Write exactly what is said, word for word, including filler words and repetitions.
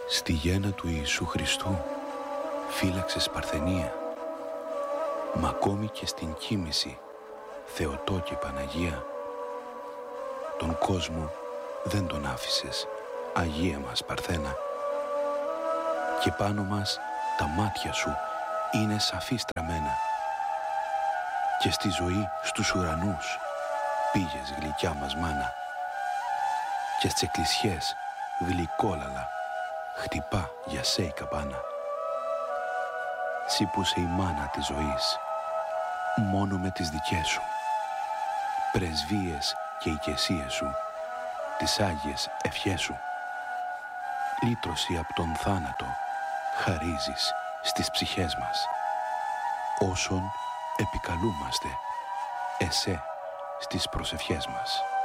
Στη γέννα του Ιησού Χριστού φύλαξες παρθενία, μα ακόμη και στην κοίμηση Θεοτό και Παναγία. Τον κόσμο δεν τον άφησες, Αγία μας Παρθένα, και πάνω μας τα μάτια σου είναι σαφή στραμμένα, και στη ζωή στους ουρανούς πήγες γλυκιά μας μάνα, και στις εκκλησιές γλυκόλαλα χτυπά για σε η καμπάνα. Συ που είσαι η μάνα της ζωής, μόνο με τις δικές σου πρεσβείες και οικεσίες σου, τις Άγιες ευχές σου, λύτρωση από τον θάνατο χαρίζεις στις ψυχές μας, όσων επικαλούμαστε εσέ στις προσευχές μας.